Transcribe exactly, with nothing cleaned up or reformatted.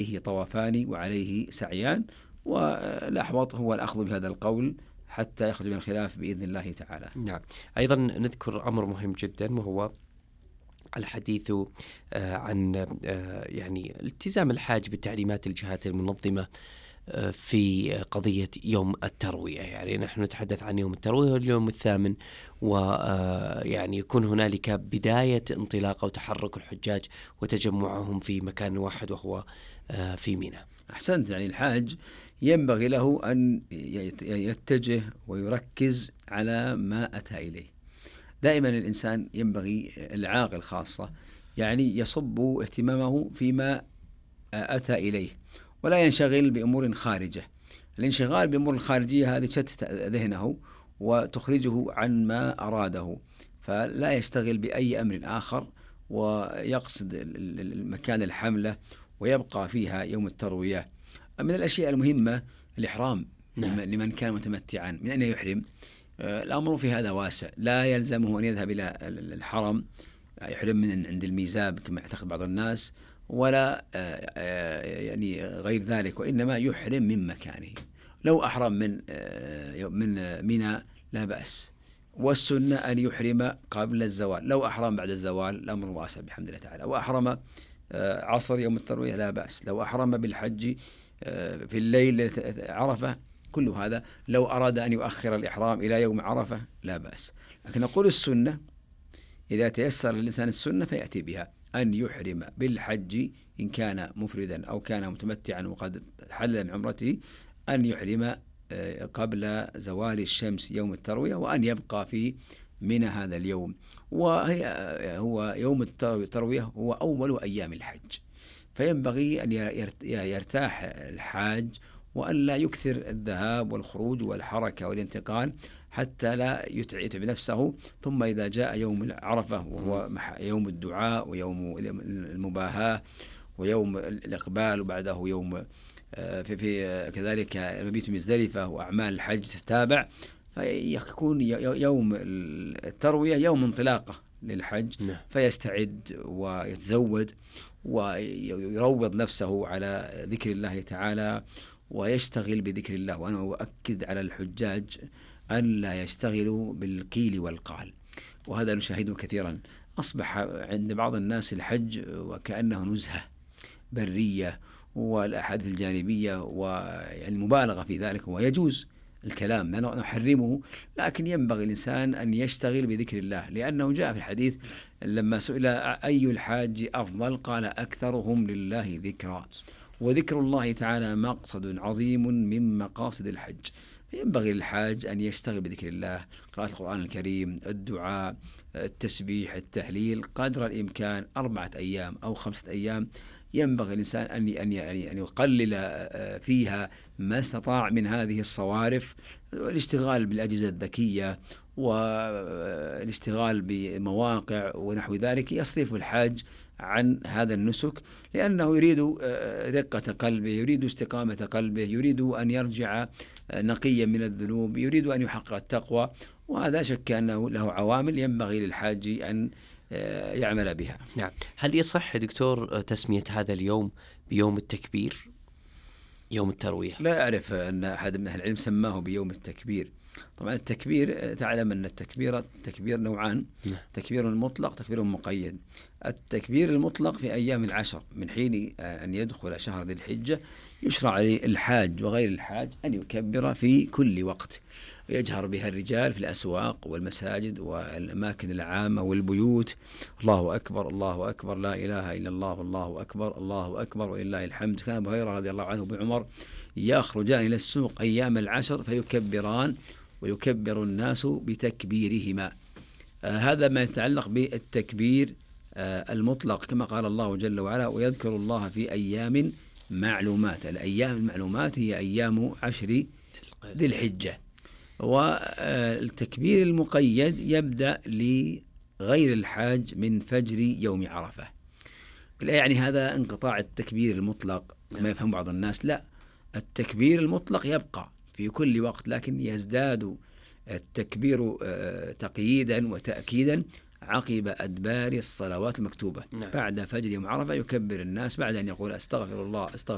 عليه طوافان وعليه سعيان، والأحوط هو الأخذ بهذا القول حتى يخرج من الخلاف بإذن الله تعالى. نعم. أيضا نذكر أمر مهم جدا، وهو الحديث عن يعني التزام الحاج بالتعليمات الجهات المنظمة في قضية يوم التروية. يعني نحن نتحدث عن يوم التروية واليوم الثامن، ويعني يكون هنالك بداية انطلاق وتحرك الحجاج وتجمعهم في مكان واحد وهو في منى. أحسنت. يعني الحاج ينبغي له أن يتجه ويركز على ما أتى إليه. دائما الإنسان ينبغي العاقل خاصة يعني يصب اهتمامه فيما أتى إليه ولا ينشغل بأمور خارجة. الانشغال بأمور الخارجية هذه تشتت ذهنه وتخرجه عن ما أراده، فلا يشتغل بأي أمر آخر ويقصد المكان الحملة ويبقى فيها يوم التروية. من الأشياء المهمة الإحرام لمن كان متمتعا. من أين يحرم؟ الأمر في هذا واسع، لا يلزمه أن يذهب إلى الحرم يحرم من عند الميزاب كما يعتقد بعض الناس، ولا يعني غير ذلك، وإنما يحرم من مكانه. لو أحرم من من منى لا بأس، والسنة أن يحرم قبل الزوال. لو أحرم بعد الزوال الأمر واسع بحمد الله تعالى. وأحرم عصر يوم التروية لا بأس. لو أحرم بالحج في الليل عرفة، كل هذا لو أراد أن يؤخر الإحرام إلى يوم عرفة لا بأس. لكن نقول السنة إذا تيسر للإنسان السنة فيأتي بها، أن يحرم بالحج إن كان مفردا أو كان متمتعا وقد حل من عمرته، أن يحرم قبل زوال الشمس يوم التروية، وأن يبقى في منى هذا اليوم. وهي هو يوم التروية هو أول أيام الحج، فينبغي أن يرتاح الحاج وأن لا يكثر الذهاب والخروج والحركة والانتقال حتى لا يتعب نفسه. ثم إذا جاء يوم عرفة وهو يوم الدعاء ويوم المباهاة ويوم الإقبال وبعده يوم في, في كذلك مبيت مزدلفة وأعمال الحج تتابع، فيكون يوم التروية يوم انطلاقة للحج، فيستعد ويتزود ويروض نفسه على ذكر الله تعالى ويشتغل بذكر الله. وأنا أؤكد على الحجاج أن لا يشتغلوا بالقيل والقال، وهذا نشاهده كثيرا. أصبح عند بعض الناس الحج وكأنه نزهة برية والأحاديث الجانبية والمبالغة في ذلك، ويجوز الكلام لا نحرمه، لكن ينبغي الإنسان أن يشتغل بذكر الله، لأنه جاء في الحديث لما سئل أي الحاج أفضل قال أكثرهم لله ذكرا، وذكر الله تعالى مقصد عظيم من مقاصد الحج. ينبغي للحاج أن يشتغل بذكر الله، قراءة القرآن الكريم، الدعاء، التسبيح، التهليل، قدر الإمكان أربعة أيام أو خمسة أيام. ينبغي الإنسان أن أن أن يقلل فيها ما استطاع من هذه الصوارف، والاشتغال بالأجهزة الذكية والاشتغال بمواقع ونحو ذلك يصرف الحاج عن هذا النسك، لأنه يريد دقة قلبه، يريد استقامة قلبه، يريد أن يرجع نقيا من الذنوب، يريد أن يحقق التقوى، وهذا شك أنه له عوامل ينبغي للحاج أن يعمل بها. نعم. هل يصح دكتور تسمية هذا اليوم بيوم التكبير، يوم التروية؟ لا أعرف أن أحد من أهل العلم سماه بيوم التكبير. طبعا التكبير تعلم أن التكبير تكبير نوعان، تكبير مطلق تكبير مقيد. التكبير المطلق في أيام العشر من حين أن يدخل شهر ذي الحجة يشرع للحاج وغير الحاج أن يكبر في كل وقت، يجهر بها الرجال في الأسواق والمساجد والأماكن العامة والبيوت، الله أكبر الله أكبر لا إله إلا الله الله أكبر الله أكبر ولله الحمد. كان أبو هريرة رضي الله عنه بعمر يخرجان إلى السوق أيام العشر فيكبران ويكبر الناس بتكبيرهما. آه هذا ما يتعلق بالتكبير آه المطلق، كما قال الله جل وعلا ويذكر الله في أيام معلومات. الأيام المعلومات هي أيام عشر ذي الحجة. والتكبير المقيد يبدأ لغير الحاج من فجر يوم عرفة. لا يعني هذا انقطاع التكبير المطلق كما يفهم بعض الناس، لا، التكبير المطلق يبقى في كل وقت، لكن يزداد التكبير تقييدا وتأكيدا عقب أدبار الصلوات المكتوبة. نعم. بعد فجر يوم عرفة يكبر الناس بعد أن يقول أستغفر الله أستغفر